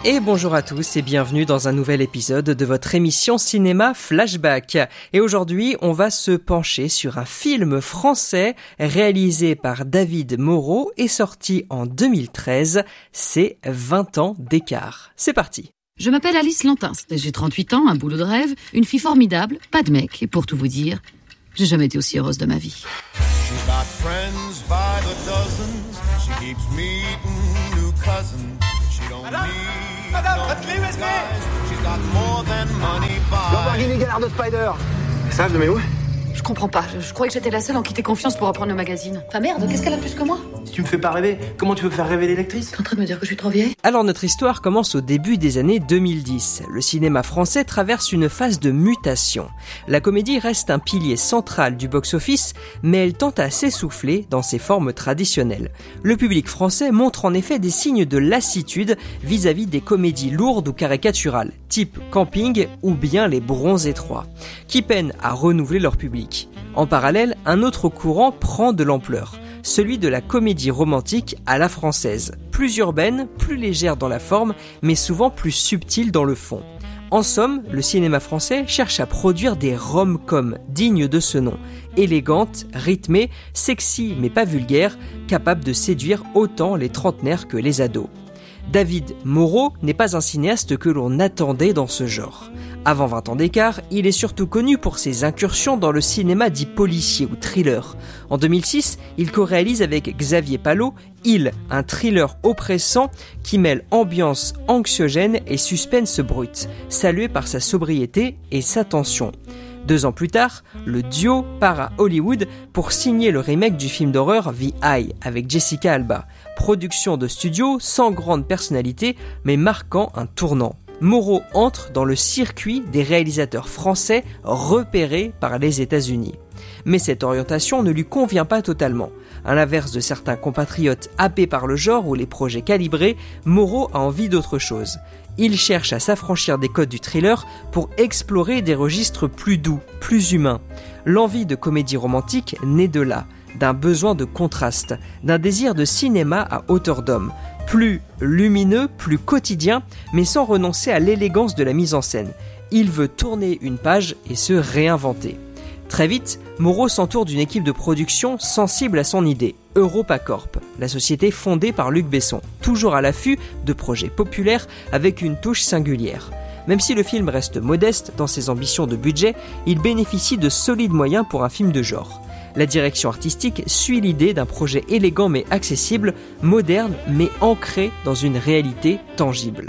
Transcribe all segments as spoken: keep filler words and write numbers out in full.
Et bonjour à tous et bienvenue dans un nouvel épisode de votre émission Cinéma Flashback. Et aujourd'hui, on va se pencher sur un film français réalisé par David Moreau et sorti en deux mille treize. C'est vingt ans d'écart. C'est parti. Je m'appelle Alice Lantins, j'ai trente-huit ans, un boulot de rêve, une fille formidable, pas de mec, et pour tout vous dire, j'ai jamais été aussi heureuse de ma vie. She's got friends by the dozens. She keeps meeting new cousins. She don't Madame, need Madame, no votre clé U S B. guys. She's got more than money by. Lamborghini Gallardo Spider. Ça, je le mets où? Je comprends pas, je, je croyais que j'étais la seule en qui t'ait confiance pour reprendre le magazine. Enfin merde, qu'est-ce qu'elle a plus que moi? Si tu me fais pas rêver, comment tu veux faire rêver les lectrices? T'es en train de me dire que je suis trop vieille? Alors notre histoire commence au début des années deux mille dix. Le cinéma français traverse une phase de mutation. La comédie reste un pilier central du box-office, mais elle tend à s'essouffler dans ses formes traditionnelles. Le public français montre en effet des signes de lassitude vis-à-vis des comédies lourdes ou caricaturales, type Camping ou bien Les Bronzés trois, qui peinent à renouveler leur public. En parallèle, un autre courant prend de l'ampleur, celui de la comédie romantique à la française, plus urbaine, plus légère dans la forme, mais souvent plus subtile dans le fond. En somme, le cinéma français cherche à produire des rom-coms dignes de ce nom, élégantes, rythmées, sexy mais pas vulgaires, capables de séduire autant les trentenaires que les ados. David Moreau n'est pas un cinéaste que l'on attendait dans ce genre. Avant vingt ans d'écart, il est surtout connu pour ses incursions dans le cinéma dit policier ou thriller. En deux mille six, il co-réalise avec Xavier Palot Il, un thriller oppressant qui mêle ambiance anxiogène et suspense brut, salué par sa sobriété et sa tension. Deux ans plus tard, le duo part à Hollywood pour signer le remake du film d'horreur The Eye avec Jessica Alba. Production de studio sans grande personnalité mais marquant un tournant. Moreau entre dans le circuit des réalisateurs français repérés par les États-Unis. Mais cette orientation ne lui convient pas totalement. À l'inverse de certains compatriotes happés par le genre ou les projets calibrés, Moreau a envie d'autre chose. Il cherche à s'affranchir des codes du thriller pour explorer des registres plus doux, plus humains. L'envie de comédie romantique naît de là, d'un besoin de contraste, d'un désir de cinéma à hauteur d'homme, plus lumineux, plus quotidien, mais sans renoncer à l'élégance de la mise en scène. Il veut tourner une page et se réinventer. Très vite, Moreau s'entoure d'une équipe de production sensible à son idée, EuropaCorp, la société fondée par Luc Besson, toujours à l'affût de projets populaires avec une touche singulière. Même si le film reste modeste dans ses ambitions de budget, il bénéficie de solides moyens pour un film de genre. La direction artistique suit l'idée d'un projet élégant mais accessible, moderne mais ancré dans une réalité tangible.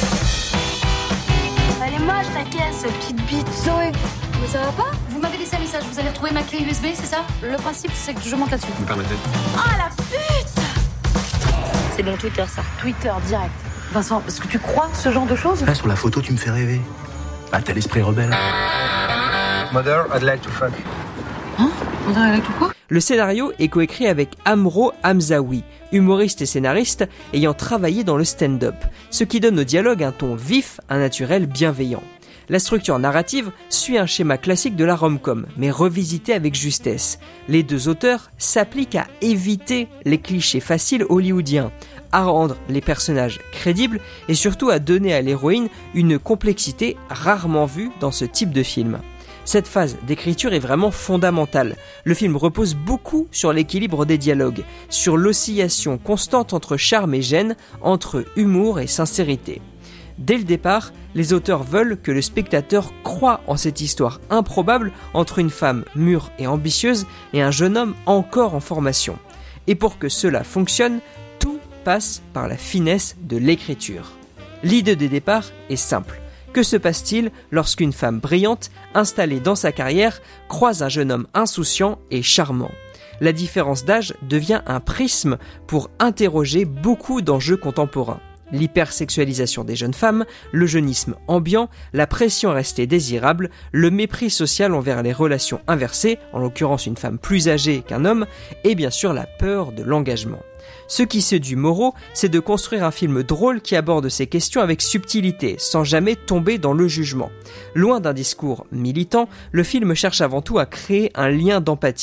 Elle est moche ta caisse, petite bite. Zoé, mais ça va pas? Vous m'avez laissé un message, vous allez retrouver ma clé U S B, c'est ça? Le principe, c'est que je monte là-dessus. Vous me permettez? Oh la pute! C'est bon Twitter ça. Twitter direct. Vincent, est-ce que tu crois ce genre de choses? Là, sur la photo, tu me fais rêver. Ah, t'as l'esprit rebelle. Mother, I'd like to fuck. Hein? On dirait tout quoi? Le scénario est coécrit avec Amro Hamzaoui, humoriste et scénariste ayant travaillé dans le stand-up, ce qui donne au dialogue un ton vif, un naturel bienveillant. La structure narrative suit un schéma classique de la rom-com, mais revisité avec justesse. Les deux auteurs s'appliquent à éviter les clichés faciles hollywoodiens, à rendre les personnages crédibles et surtout à donner à l'héroïne une complexité rarement vue dans ce type de film. Cette phase d'écriture est vraiment fondamentale. Le film repose beaucoup sur l'équilibre des dialogues, sur l'oscillation constante entre charme et gêne, entre humour et sincérité. Dès le départ, les auteurs veulent que le spectateur croie en cette histoire improbable entre une femme mûre et ambitieuse et un jeune homme encore en formation. Et pour que cela fonctionne, tout passe par la finesse de l'écriture. L'idée de départ est simple. Que se passe-t-il lorsqu'une femme brillante, installée dans sa carrière, croise un jeune homme insouciant et charmant ? La différence d'âge devient un prisme pour interroger beaucoup d'enjeux contemporains. L'hypersexualisation des jeunes femmes, le jeunisme ambiant, la pression à rester désirable, le mépris social envers les relations inversées, en l'occurrence une femme plus âgée qu'un homme, et bien sûr la peur de l'engagement. Ce qui séduit Moreau, c'est de construire un film drôle qui aborde ces questions avec subtilité, sans jamais tomber dans le jugement. Loin d'un discours militant, le film cherche avant tout à créer un lien d'empathie.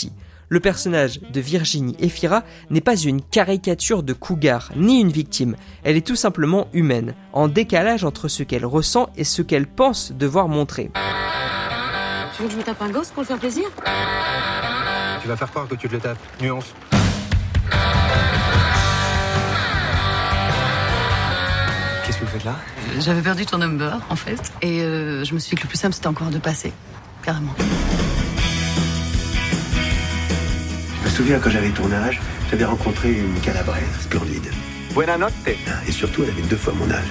Le personnage de Virginie Efira n'est pas une caricature de cougar, ni une victime. Elle est tout simplement humaine, en décalage entre ce qu'elle ressent et ce qu'elle pense devoir montrer. Tu veux que je me tape un gosse pour le faire plaisir? Tu vas faire croire que tu te le tapes. Nuance. Qu'est-ce que vous faites là? J'avais perdu ton number, en fait, et euh, je me suis dit que le plus simple, c'était encore de passer. Carrément. Je me souviens, quand j'avais ton âge, j'avais rencontré une calabraise splendide. Buena notte. Et surtout, elle avait deux fois mon âge.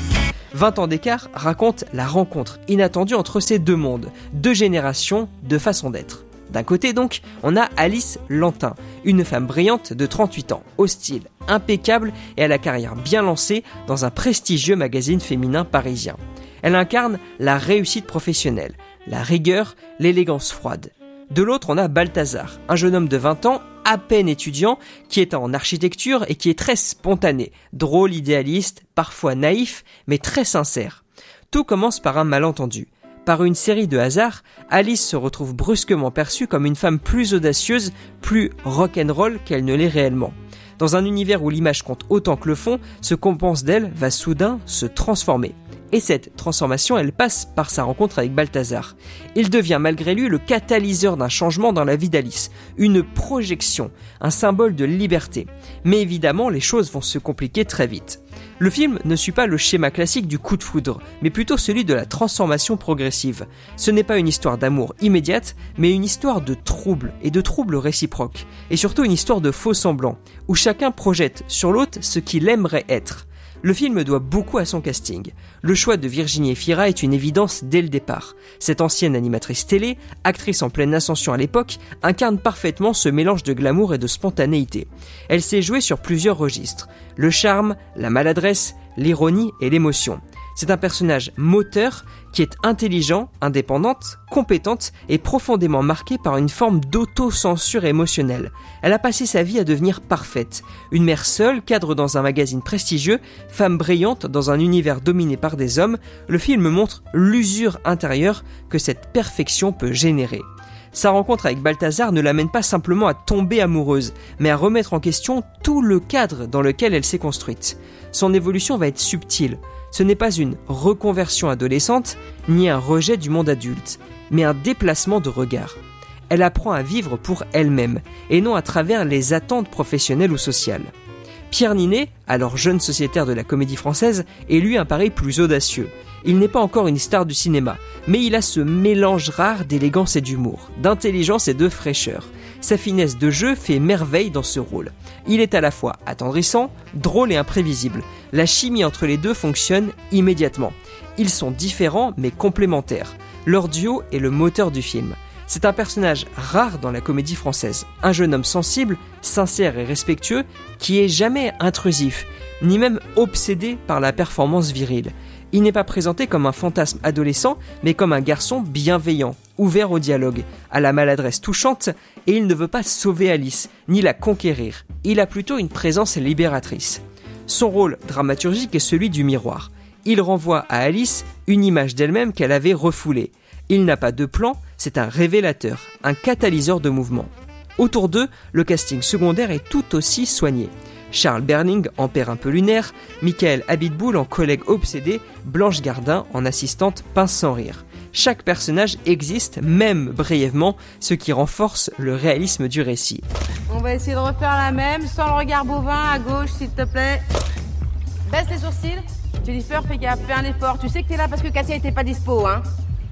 vingt ans d'écart raconte la rencontre inattendue entre ces deux mondes, deux générations, deux façons d'être. D'un côté donc, on a Alice Lantin, une femme brillante de trente-huit ans, au style impeccable et à la carrière bien lancée dans un prestigieux magazine féminin parisien. Elle incarne la réussite professionnelle, la rigueur, l'élégance froide. De l'autre, on a Balthazar, un jeune homme de vingt ans, à peine étudiant, qui est en architecture et qui est très spontané, drôle, idéaliste, parfois naïf, mais très sincère. Tout commence par un malentendu. Par une série de hasards, Alice se retrouve brusquement perçue comme une femme plus audacieuse, plus rock'n'roll qu'elle ne l'est réellement. Dans un univers où l'image compte autant que le fond, ce qu'on pense d'elle va soudain se transformer. Et cette transformation, elle passe par sa rencontre avec Balthazar. Il devient malgré lui le catalyseur d'un changement dans la vie d'Alice, une projection, un symbole de liberté. Mais évidemment, les choses vont se compliquer très vite. Le film ne suit pas le schéma classique du coup de foudre, mais plutôt celui de la transformation progressive. Ce n'est pas une histoire d'amour immédiate, mais une histoire de troubles, et de troubles réciproques. Et surtout une histoire de faux semblants, où chacun projette sur l'autre ce qu'il aimerait être. Le film doit beaucoup à son casting. Le choix de Virginie Efira est une évidence dès le départ. Cette ancienne animatrice télé, actrice en pleine ascension à l'époque, incarne parfaitement ce mélange de glamour et de spontanéité. Elle s'est jouée sur plusieurs registres. Le charme, la maladresse, l'ironie et l'émotion. C'est un personnage moteur qui est intelligent, indépendante, compétente et profondément marqué par une forme d'autocensure émotionnelle. Elle a passé sa vie à devenir parfaite. Une mère seule, cadre dans un magazine prestigieux, femme brillante dans un univers dominé par des hommes, le film montre l'usure intérieure que cette perfection peut générer. Sa rencontre avec Balthazar ne l'amène pas simplement à tomber amoureuse, mais à remettre en question tout le cadre dans lequel elle s'est construite. Son évolution va être subtile. Ce n'est pas une reconversion adolescente, ni un rejet du monde adulte, mais un déplacement de regard. Elle apprend à vivre pour elle-même, et non à travers les attentes professionnelles ou sociales. Pierre Ninet, alors jeune sociétaire de la Comédie Française, est lui un pari plus audacieux. Il n'est pas encore une star du cinéma, mais il a ce mélange rare d'élégance et d'humour, d'intelligence et de fraîcheur. Sa finesse de jeu fait merveille dans ce rôle. Il est à la fois attendrissant, drôle et imprévisible. La chimie entre les deux fonctionne immédiatement. Ils sont différents mais complémentaires. Leur duo est le moteur du film. C'est un personnage rare dans la Comédie Française. Un jeune homme sensible, sincère et respectueux, qui est jamais intrusif, ni même obsédé par la performance virile. Il n'est pas présenté comme un fantasme adolescent, mais comme un garçon bienveillant, ouvert au dialogue, à la maladresse touchante, et il ne veut pas sauver Alice, ni la conquérir. Il a plutôt une présence libératrice. Son rôle dramaturgique est celui du miroir. Il renvoie à Alice une image d'elle-même qu'elle avait refoulée. Il n'a pas de plan, c'est un révélateur, un catalyseur de mouvement. Autour d'eux, le casting secondaire est tout aussi soigné. Charles Berling en père un peu lunaire, Michael Abitboul en collègue obsédé, Blanche Gardin en assistante pince sans rire. Chaque personnage existe, même brièvement, ce qui renforce le réalisme du récit. On va essayer de refaire la même, sans le regard bovin, à gauche s'il te plaît. Baisse les sourcils. Jennifer, fais gaffe, fais un effort. Tu sais que t'es là parce que Katia était pas dispo, hein.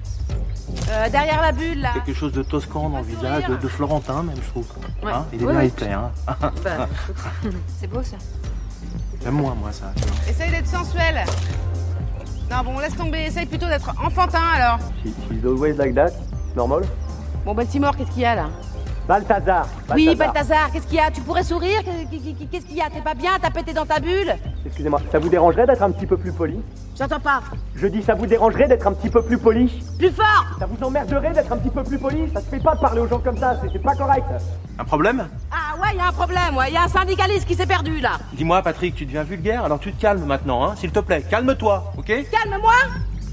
Euh, derrière la bulle, là. Quelque chose de toscan dans le visage, de, de florentin même, je trouve. Ouais. Hein, il est ouais, bien, ouais. il plaît. Hein. Bah, c'est beau, ça. J'aime moins, moi, ça. Tu vois. Essaye d'être sensuel. Non, bon, laisse tomber. Essaye plutôt d'être enfantin, alors. She, she's always like that. Normal. Bon, Baltimore, qu'est-ce qu'il y a, là? Balthazar. Balthazar. Oui, Balthazar, qu'est-ce qu'il y a? Tu pourrais sourire? Qu'est-ce qu'il y a? T'es pas bien? T'as pété dans ta bulle? Excusez-moi, ça vous dérangerait d'être un petit peu plus poli? J'entends pas. Je dis, ça vous dérangerait d'être un petit peu plus poli? Plus fort! Ça vous emmerderait d'être un petit peu plus poli? Ça se fait pas de parler aux gens comme ça, c'est pas correct. Un problème? Ah ouais, y a un problème, ouais. Y a un syndicaliste qui s'est perdu, là. Dis-moi, Patrick, tu deviens vulgaire, alors tu te calmes maintenant, hein, s'il te plaît. Calme-toi, ok? Calme-moi!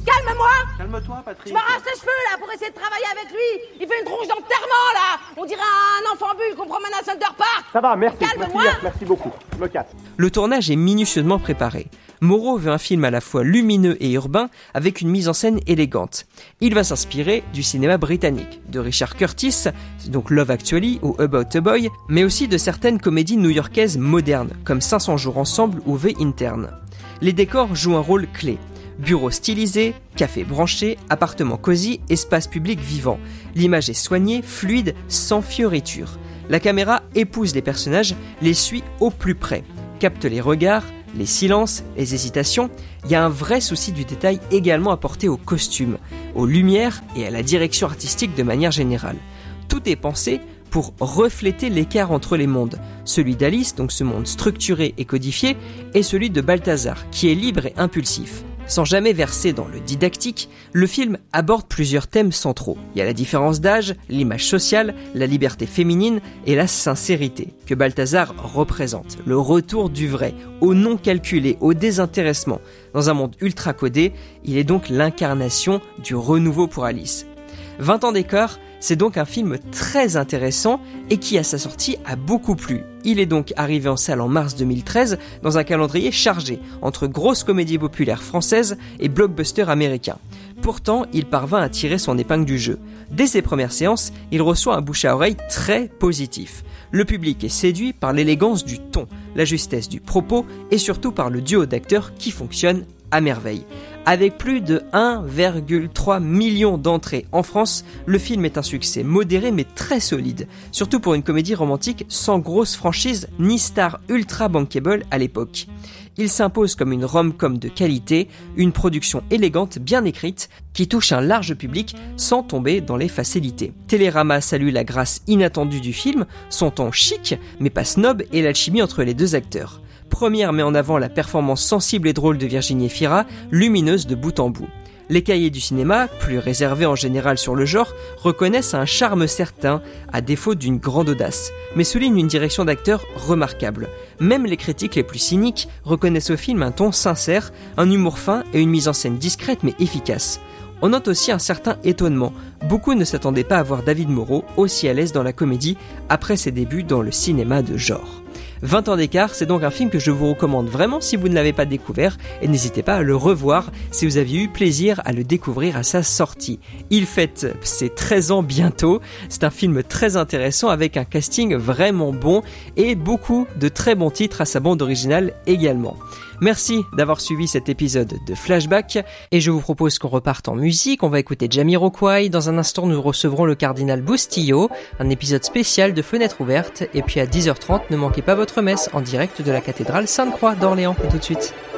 Calme-moi. Calme-toi, Patrick. Je m'arrache les cheveux, là, pour essayer de travailler avec lui. Il fait une tronche d'enterrement, là. On dirait un enfant bulle qu'on promène à Center Park. Ça va, merci. Calme-moi. Merci, merci beaucoup. Je me casse. Le tournage est minutieusement préparé. Moreau veut un film à la fois lumineux et urbain avec une mise en scène élégante. Il va s'inspirer du cinéma britannique, de Richard Curtis, donc Love Actually ou About a Boy, mais aussi de certaines comédies new-yorkaises modernes, comme cinq cents jours ensemble ou The Intern. Les décors jouent un rôle clé. Bureaux stylisés, café branché, appartements cosy, espace public vivant. L'image est soignée, fluide, sans fioritures. La caméra épouse les personnages, les suit au plus près, capte les regards, les silences, les hésitations. Il y a un vrai souci du détail également apporté aux costumes, aux lumières et à la direction artistique de manière générale. Tout est pensé pour refléter l'écart entre les mondes, celui d'Alice, donc ce monde structuré et codifié, et celui de Balthazar, qui est libre et impulsif. Sans jamais verser dans le didactique, le film aborde plusieurs thèmes centraux. Il y a la différence d'âge, l'image sociale, la liberté féminine et la sincérité que Balthazar représente. Le retour du vrai, au non calculé, au désintéressement. Dans un monde ultra codé, il est donc l'incarnation du renouveau pour Alice. vingt ans d'écart, c'est donc un film très intéressant et qui à sa sortie a beaucoup plu. Il est donc arrivé en salle en mars deux mille treize dans un calendrier chargé entre grosses comédies populaires françaises et blockbusters américains. Pourtant, il parvint à tirer son épingle du jeu. Dès ses premières séances, il reçoit un bouche à oreille très positif. Le public est séduit par l'élégance du ton, la justesse du propos et surtout par le duo d'acteurs qui fonctionne à merveille. Avec plus de un virgule trois million d'entrées en France, le film est un succès modéré mais très solide, surtout pour une comédie romantique sans grosse franchise ni star ultra bankable à l'époque. Il s'impose comme une rom-com de qualité, une production élégante bien écrite qui touche un large public sans tomber dans les facilités. Télérama salue la grâce inattendue du film, son ton chic mais pas snob et l'alchimie entre les deux acteurs. Première met en avant la performance sensible et drôle de Virginie Efira, lumineuse de bout en bout. Les cahiers du cinéma, plus réservés en général sur le genre, reconnaissent un charme certain, à défaut d'une grande audace, mais soulignent une direction d'acteur remarquable. Même les critiques les plus cyniques reconnaissent au film un ton sincère, un humour fin et une mise en scène discrète mais efficace. On note aussi un certain étonnement. Beaucoup ne s'attendaient pas à voir David Moreau aussi à l'aise dans la comédie après ses débuts dans le cinéma de genre. vingt ans d'écart, c'est donc un film que je vous recommande vraiment si vous ne l'avez pas découvert et n'hésitez pas à le revoir si vous aviez eu plaisir à le découvrir à sa sortie. Il fête ses treize ans bientôt, c'est un film très intéressant avec un casting vraiment bon et beaucoup de très bons titres à sa bande originale également. Merci d'avoir suivi cet épisode de Flashback et je vous propose qu'on reparte en musique. On va écouter Jamiroquai. Dans un instant, nous recevrons le cardinal Bustillo, un épisode spécial de Fenêtre ouverte. Et puis à dix heures trente, ne manquez pas votre messe en direct de la cathédrale Sainte-Croix d'Orléans. A tout de suite.